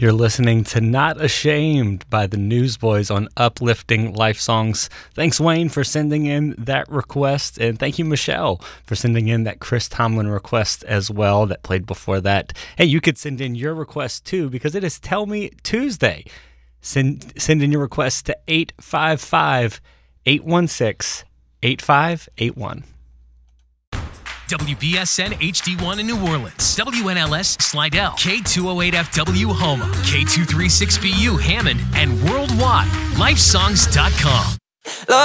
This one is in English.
You're listening to Not Ashamed by the Newsboys on Uplifting Life Songs. Thanks, Wayne, for sending in that request. And thank you, Michelle, for sending in that Chris Tomlin request as well that played before that. Hey, you could send in your request too, because it is Tell Me Tuesday. Send in your request to 855-816-8581. WBSN HD1 in New Orleans, WNLS Slidell, K208FW Houma, K236BU Hammond, and worldwide, lifesongs.com.